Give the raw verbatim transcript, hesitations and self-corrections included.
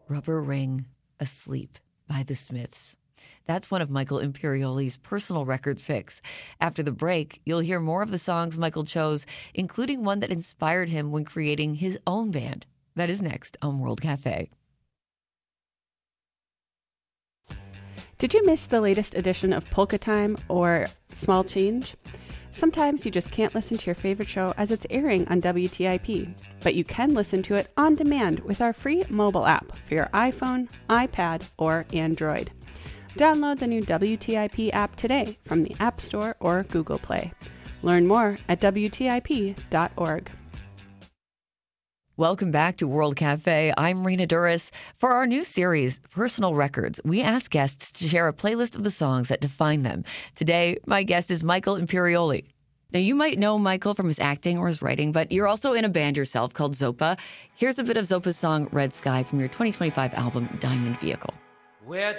Rubber Ring Asleep by the Smiths. That's one of Michael Imperioli's personal records picks. After the break, you'll hear more of the songs Michael chose, including one that inspired him when creating his own band. That is next on World Cafe. Did you miss the latest edition of Polka Time or Small Change? Sometimes you just can't listen to your favorite show as it's airing on W T I P, but you can listen to it on demand with our free mobile app for your iPhone, iPad, or Android. Download the new W T I P app today from the App Store or Google Play. Learn more at W T I P dot org. Welcome back to World Cafe. I'm Rena Duras. For our new series, Personal Records, we ask guests to share a playlist of the songs that define them. Today, my guest is Michael Imperioli. Now, you might know Michael from his acting or his writing, but you're also in a band yourself called Zopa. Here's a bit of Zopa's song, Red Sky, from your twenty twenty-five album, Diamond Vehicle. Where